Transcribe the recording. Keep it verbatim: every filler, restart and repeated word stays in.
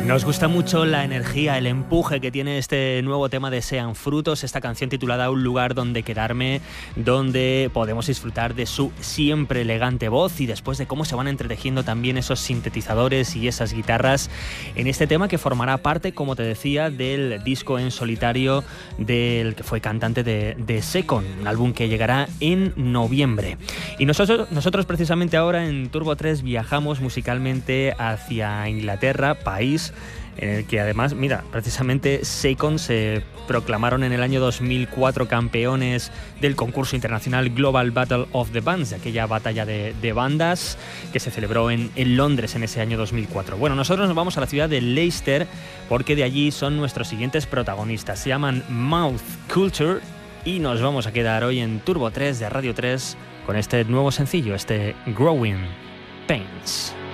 Nos gusta mucho la energía, el empuje que tiene este nuevo tema de Sean Frutos, esta canción titulada Un lugar donde quedarme, donde podemos disfrutar de su siempre elegante voz y después de cómo se van entretejiendo también esos sintetizadores y esas guitarras en este tema que formará parte, como te decía, del disco en solitario del que fue cantante de, de Second, un álbum que llegará en noviembre. Y nosotros, nosotros precisamente ahora en Turbo tres viajamos musicalmente hacia Inglaterra, país en el que además, mira, precisamente Second se proclamaron en el año dos mil cuatro campeones del concurso internacional Global Battle of the Bands, de aquella batalla de, de bandas que se celebró en, en Londres en ese año dos mil cuatro. Bueno, nosotros nos vamos a la ciudad de Leicester porque de allí son nuestros siguientes protagonistas. Se llaman Mouth Culture y nos vamos a quedar hoy en Turbo tres de Radio tres con este nuevo sencillo, este Growing Pains.